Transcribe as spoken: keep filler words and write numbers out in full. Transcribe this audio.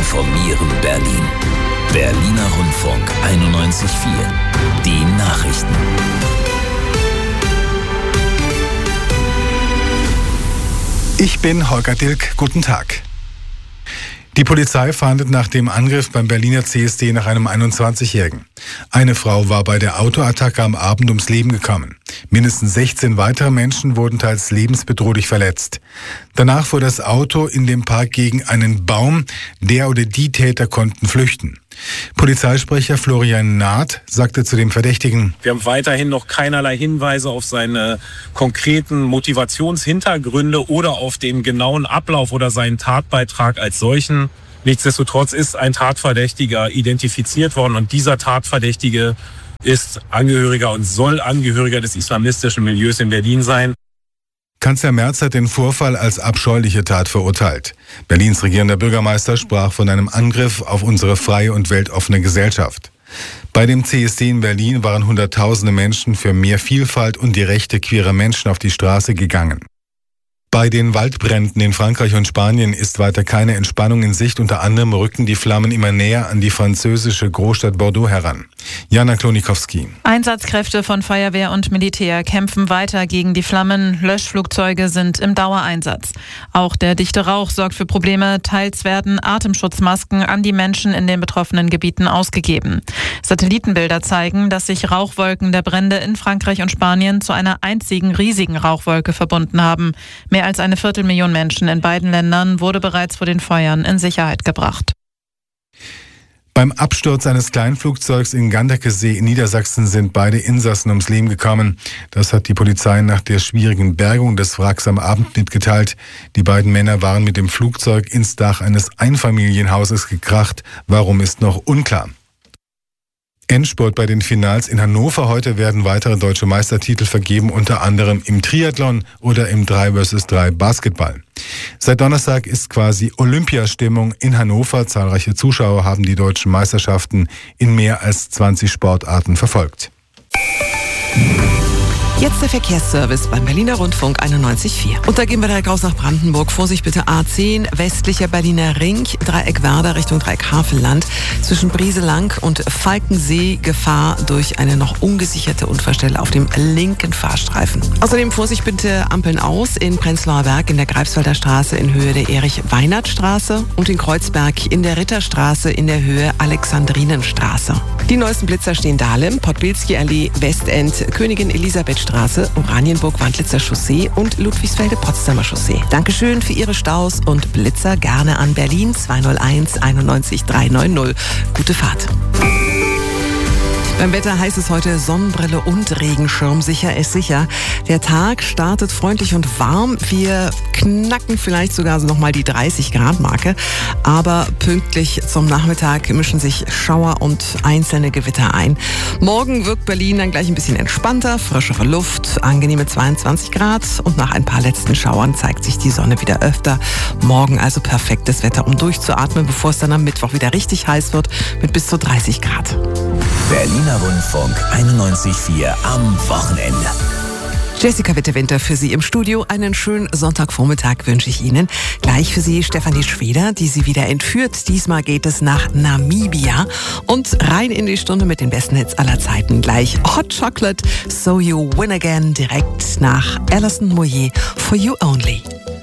informieren Berlin. Berliner Rundfunk einundneunzig Komma vier. Die Nachrichten. Ich bin Holger Dilk. Guten Tag. Die Polizei fahndet nach dem Angriff beim Berliner C S D nach einem einundzwanzigjährigen. Eine Frau war bei der Autoattacke am Abend ums Leben gekommen. Mindestens sechzehn weitere Menschen wurden teils lebensbedrohlich verletzt. Danach fuhr das Auto in dem Park gegen einen Baum. Der oder die Täter konnten flüchten. Polizeisprecher Florian Naht sagte zu dem Verdächtigen: Wir haben weiterhin noch keinerlei Hinweise auf seine konkreten Motivationshintergründe oder auf den genauen Ablauf oder seinen Tatbeitrag als solchen. Nichtsdestotrotz ist ein Tatverdächtiger identifiziert worden und dieser Tatverdächtige ist Angehöriger und soll Angehöriger des islamistischen Milieus in Berlin sein. Kanzler Merz hat den Vorfall als abscheuliche Tat verurteilt. Berlins regierender Bürgermeister sprach von einem Angriff auf unsere freie und weltoffene Gesellschaft. Bei dem C S D in Berlin waren Hunderttausende Menschen für mehr Vielfalt und die Rechte queerer Menschen auf die Straße gegangen. Bei den Waldbränden in Frankreich und Spanien ist weiter keine Entspannung in Sicht. Unter anderem rücken die Flammen immer näher an die französische Großstadt Bordeaux heran. Jana Klonikowski. Einsatzkräfte von Feuerwehr und Militär kämpfen weiter gegen die Flammen. Löschflugzeuge sind im Dauereinsatz. Auch der dichte Rauch sorgt für Probleme. Teils werden Atemschutzmasken an die Menschen in den betroffenen Gebieten ausgegeben. Satellitenbilder zeigen, dass sich Rauchwolken der Brände in Frankreich und Spanien zu einer einzigen riesigen Rauchwolke verbunden haben. Mehr als eine Viertelmillion Menschen in beiden Ländern wurde bereits vor den Feuern in Sicherheit gebracht. Beim Absturz eines Kleinflugzeugs in Ganderkesee in Niedersachsen sind beide Insassen ums Leben gekommen. Das hat die Polizei nach der schwierigen Bergung des Wracks am Abend mitgeteilt. Die beiden Männer waren mit dem Flugzeug ins Dach eines Einfamilienhauses gekracht. Warum, ist noch unklar. Endspurt bei den Finals in Hannover. Heute werden weitere deutsche Meistertitel vergeben, unter anderem im Triathlon oder im drei versus drei Basketball. Seit Donnerstag ist quasi Olympiastimmung in Hannover. Zahlreiche Zuschauer haben die deutschen Meisterschaften in mehr als zwanzig Sportarten verfolgt. Jetzt der Verkehrsservice beim Berliner Rundfunk einundneunzig Komma vier. Und da gehen wir direkt raus nach Brandenburg. Vorsicht bitte A zehn, westlicher Berliner Ring, Dreieck Werder Richtung Dreieck Havelland. Zwischen Brieselang und Falkensee Gefahr durch eine noch ungesicherte Unfallstelle auf dem linken Fahrstreifen. Außerdem Vorsicht bitte Ampeln aus in Prenzlauer Berg in der Greifswalder Straße in Höhe der Erich-Weinert-Straße und in Kreuzberg in der Ritterstraße in der Höhe Alexandrinenstraße. Die neuesten Blitzer stehen Dahlem, Podbilski-Allee, Westend, Königin Elisabeth Straße, Oranienburg-Wandlitzer Chaussee und Ludwigsfelde-Potsdamer Chaussee. Dankeschön für Ihre Staus und Blitzer gerne an Berlin zwei null eins einundneunzig dreihundertneunzig. Gute Fahrt. Beim Wetter heißt es heute Sonnenbrille und Regenschirm. Sicher ist sicher. Der Tag startet freundlich und warm. Wir knacken vielleicht sogar noch mal die dreißig Grad Marke. Aber pünktlich zum Nachmittag mischen sich Schauer und einzelne Gewitter ein. Morgen wirkt Berlin dann gleich ein bisschen entspannter. Frischere Luft, angenehme zweiundzwanzig Grad. Und nach ein paar letzten Schauern zeigt sich die Sonne wieder öfter. Morgen also perfektes Wetter, um durchzuatmen, bevor es dann am Mittwoch wieder richtig heiß wird mit bis zu dreißig Grad. Berliner Rundfunk einundneunzig Komma vier am Wochenende. Jessica Witte-Winter für Sie im Studio. Einen schönen Sonntagvormittag wünsche ich Ihnen. Gleich für Sie Stefanie Schweder, die Sie wieder entführt. Diesmal geht es nach Namibia und rein in die Stunde mit den besten Hits aller Zeiten. Gleich Hot Chocolate, So You Win Again, direkt nach Alison Moyet, For You Only.